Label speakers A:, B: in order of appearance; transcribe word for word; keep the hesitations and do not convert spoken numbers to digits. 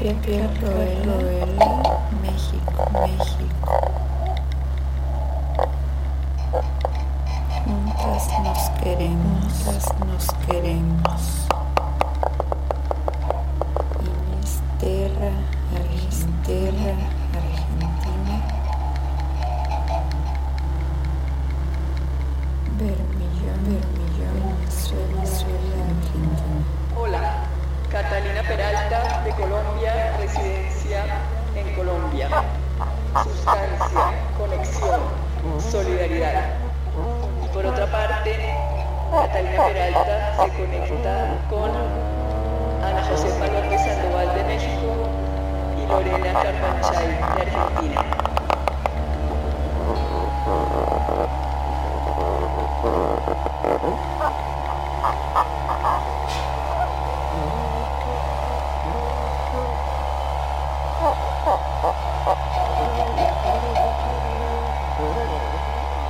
A: Pierre Roel, México, México. Juntas nos queremos, juntas nos queremos. Inisterra, Inisterra, Argentina. Bermillón, Bermillón, Venezuela, Venezuela, Argentina.
B: Hola, Catalina Peralta, de Colombia, residencia en Colombia. Sustancia, conexión, solidaridad. Y por otra parte, Catalina Peralta se conecta con Ana Josefa López Sandoval de México y Lorena Carpanchay de Argentina.